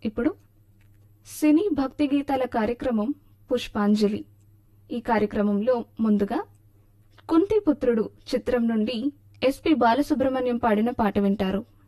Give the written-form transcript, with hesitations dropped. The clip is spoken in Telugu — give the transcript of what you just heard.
ఇప్పుడు సినీ భక్తి గీతాల కార్యక్రమం పుష్పాంజలి. ఈ కార్యక్రమంలో ముందుగా కుంతిపుత్రుడు చిత్రం నుండి ఎస్పి బాలసుబ్రహ్మణ్యం పాడిన పాట వింటారు.